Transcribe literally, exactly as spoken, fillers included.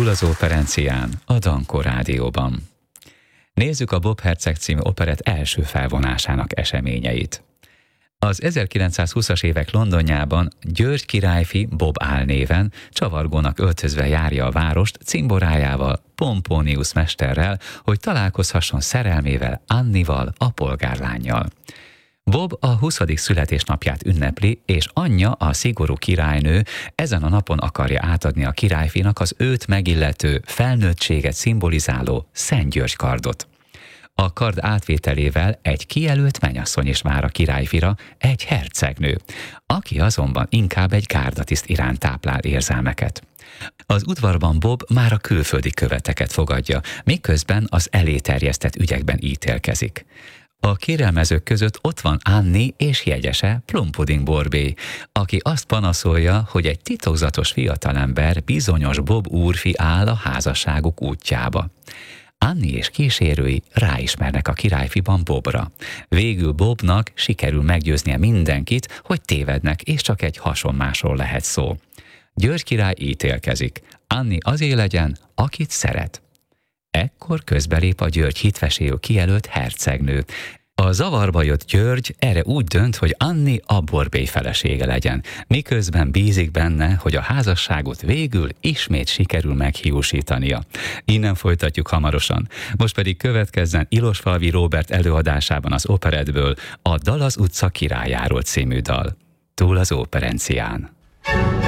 az operencián, a Dankó Rádióban. Nézzük a Bob Herceg című operett első felvonásának eseményeit. Az ezerkilencszázhúszas évek Londonjában György királyfi Bob álnéven csavargónak öltözve járja a várost cimborájával, Pomponius mesterrel, hogy találkozhasson szerelmével, Annival, a polgárlánnyal. Bob a huszadik születésnapját ünnepli, és anyja, a szigorú királynő ezen a napon akarja átadni a királyfinak az őt megillető, felnőttséget szimbolizáló Szent György kardot. A kard átvételével egy kijelölt mennyasszony is vár a királyfira, egy hercegnő, aki azonban inkább egy gárdatiszt iránt táplál érzelmeket. Az udvarban Bob már a külföldi követeket fogadja, miközben az elé terjesztett ügyekben ítélkezik. A kérelmezők között ott van Annie és jegyese, Plumpuding Borbély, aki azt panaszolja, hogy egy titokzatos fiatalember, bizonyos Bob úrfi áll a házasságuk útjába. Annie és kísérői ráismernek a királyfiban Bobra. Végül Bobnak sikerül meggyőznie mindenkit, hogy tévednek, és csak egy hasonmásról lehet szó. György király ítélkezik. Annie azért legyen, akit szeret. Ekkor közbelép a György hitveséül kijelölt hercegnő. A zavarba jött György erre úgy dönt, hogy Annie a Borbély felesége legyen, miközben bízik benne, hogy a házasságot végül ismét sikerül meghiúsítania. Innen folytatjuk hamarosan. Most pedig következzen Ilosfalvi Róbert előadásában az operettből a Dal az utca királyáról című dal. Túl az operencián.